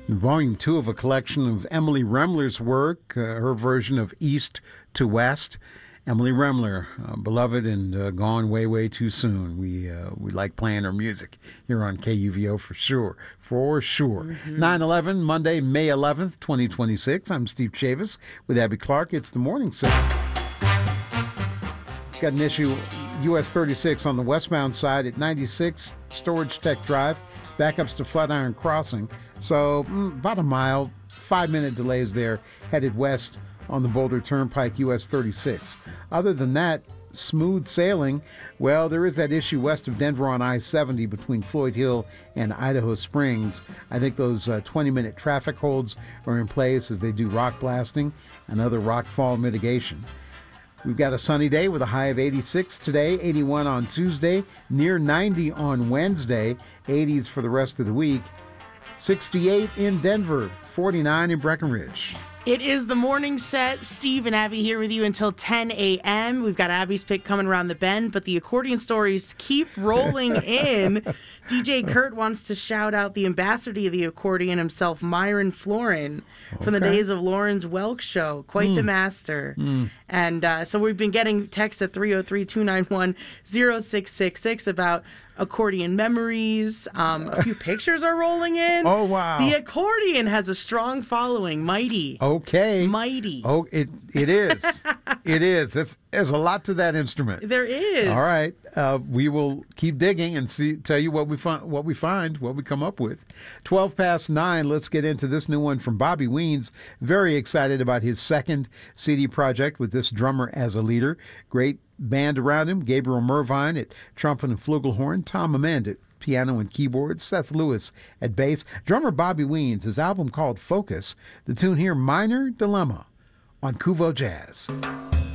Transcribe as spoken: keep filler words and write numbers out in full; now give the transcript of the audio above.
Volume two of a collection of Emily Remler's work, uh, her version of East to West. Emily Remler, uh, beloved and uh, gone way, way too soon. We uh, we like playing her music here on K U V O for sure, for sure. Mm-hmm. nine eleven, Monday, May eleventh, twenty twenty-six. I'm Steve Chavis with Abby Clark. It's the morning set. Got an issue, U S thirty-six on the westbound side at ninety-six Storage Tech Drive. Backups to Flatiron Crossing. So mm, about a mile, five-minute delays there, headed west on the Boulder Turnpike, U S thirty-six. Other than that, smooth sailing. Well, there is that issue west of Denver on I seventy between Floyd Hill and Idaho Springs. I think those uh, twenty-minute traffic holds are in place as they do rock blasting and other rock fall mitigation. We've got a sunny day with a high of eighty-six today, eighty-one on Tuesday, near ninety on Wednesday, eighties for the rest of the week, sixty-eight in Denver, forty-nine in Breckenridge. It is the morning set. Steve and Abby here with you until ten a.m. We've got Abby's pick coming around the bend, but the accordion stories keep rolling in. D J Kurt wants to shout out the ambassador of the accordion himself, Myron Florin, okay. from the days of Lauren's Welk Show. Quite mm. the master. Mm. And uh, so we've been getting texts at three oh three, two nine one, oh six six six about accordion memories. Um, a few pictures are rolling in. Oh, wow. The accordion has a strong following. Mighty. Okay. Mighty. Oh, it it is. It is. It's, there's a lot to that instrument. There is. All right. Uh, we will keep digging and see. Tell you what we find. What we find. What we come up with. Twelve past nine. Let's get into this new one from Bobby Weens. Very excited about his second C D project with this drummer as a leader. Great band around him. Gabriel Mervine at trumpet and flugelhorn. Tom Amend at piano and keyboards. Seth Lewis at bass. Drummer Bobby Weens. His album called Focus. The tune here, Minor Dilemma, on Kuvo Jazz.